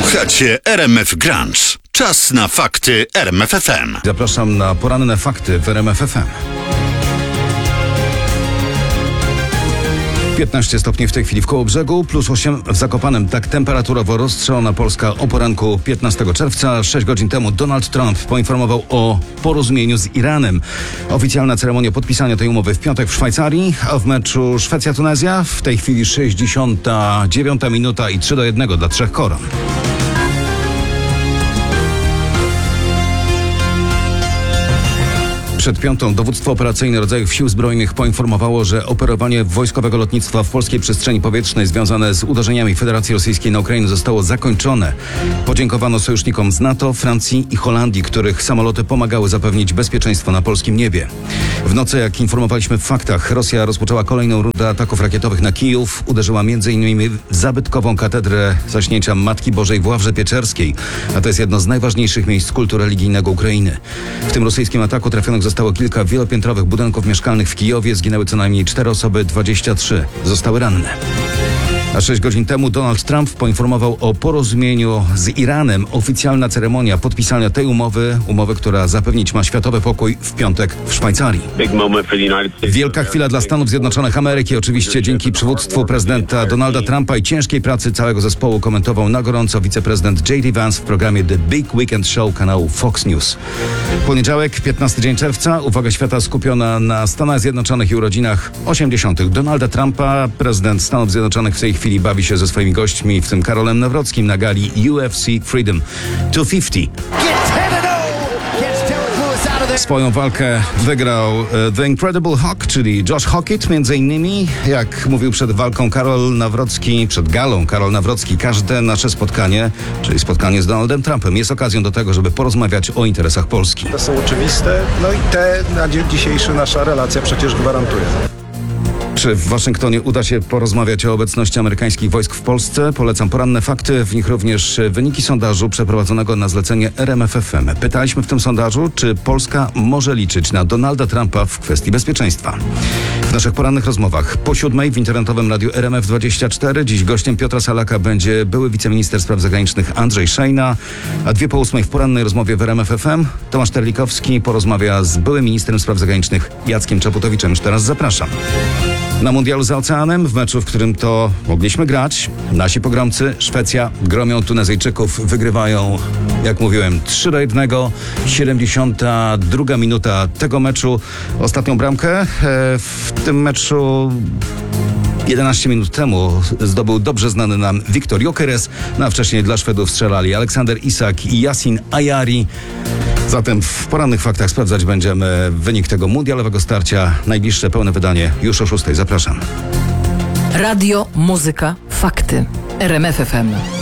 Słuchacie RMF Grunge. Czas na fakty RMF FM. Zapraszam na poranne fakty w RMF FM. 15 stopni w tej chwili w Kołobrzegu, plus 8 w Zakopanem. Tak temperaturowo rozstrzelona Polska o poranku 15 czerwca. 6 godzin temu Donald Trump poinformował o porozumieniu z Iranem. Oficjalna ceremonia podpisania tej umowy w piątek w Szwajcarii, a w meczu Szwecja-Tunezja w tej chwili 69 minuta i 3-1 dla 3 koron. Przed piątą dowództwo operacyjne rodzajów sił zbrojnych poinformowało, że operowanie wojskowego lotnictwa w polskiej przestrzeni powietrznej związane z uderzeniami Federacji Rosyjskiej na Ukrainę zostało zakończone. Podziękowano sojusznikom z NATO, Francji i Holandii, których samoloty pomagały zapewnić bezpieczeństwo na polskim niebie. W nocy, jak informowaliśmy w faktach, Rosja rozpoczęła kolejną rundę ataków rakietowych na Kijów. Uderzyła m.in. w zabytkową katedrę Zaśnięcia Matki Bożej w Ławrze Pieczerskiej, a to jest jedno z najważniejszych miejsc kultu religijnego Ukrainy. W tym rosyjskim ataku trafionych zostało kilka wielopiętrowych budynków mieszkalnych w Kijowie. Zginęły co najmniej 4 osoby, 23 zostały ranne. A 6 godzin temu Donald Trump poinformował o porozumieniu z Iranem. Oficjalna ceremonia podpisania tej umowy, która zapewnić ma światowy pokój, w piątek w Szwajcarii. Wielka chwila dla Stanów Zjednoczonych Ameryki. Oczywiście dzięki przywództwu prezydenta Donalda Trumpa i ciężkiej pracy całego zespołu, komentował na gorąco wiceprezydent J.D. Vance w programie The Big Weekend Show kanału Fox News. Poniedziałek, 15 dzień czerwca. Uwaga świata skupiona na Stanach Zjednoczonych i urodzinach 80. Donalda Trumpa. Prezydent Stanów Zjednoczonych w tej chwili bawi się ze swoimi gośćmi, w tym Karolem Nawrockim na gali UFC Freedom 250. Swoją walkę wygrał The Incredible Hulk, czyli Josh Hockett między innymi. Jak mówił przed walką Karol Nawrocki, przed galą Karol Nawrocki, każde nasze spotkanie, czyli spotkanie z Donaldem Trumpem, jest okazją do tego, żeby porozmawiać o interesach Polski. To są oczywiste, no i te na dzień dzisiejszy nasza relacja przecież gwarantuje. Czy w Waszyngtonie uda się porozmawiać o obecności amerykańskich wojsk w Polsce? Polecam poranne fakty, w nich również wyniki sondażu przeprowadzonego na zlecenie RMF FM. Pytaliśmy w tym sondażu, czy Polska może liczyć na Donalda Trumpa w kwestii bezpieczeństwa. W naszych porannych rozmowach po 7 w internetowym radiu RMF24 dziś gościem Piotra Salaka będzie były wiceminister spraw zagranicznych Andrzej Szejna, a 2 po 8 w porannej rozmowie w RMF FM Tomasz Terlikowski porozmawia z byłym ministrem spraw zagranicznych Jackiem Czaputowiczem. Już teraz zapraszam. Na mundialu za oceanem, w meczu, w którym to mogliśmy grać, nasi pogromcy Szwecja gromią Tunezyjczyków, wygrywają, jak mówiłem, 3-1, 72 minuta tego meczu. Ostatnią bramkę w tym meczu 11 minut temu zdobył dobrze znany nam Viktor Gyökeres, a wcześniej dla Szwedów strzelali Aleksander Isak i Yasin Ayari. Zatem w porannych faktach sprawdzać będziemy wynik tego mundialowego starcia. Najbliższe pełne wydanie już o 6. Zapraszam. Radio, muzyka, fakty. RMF FM.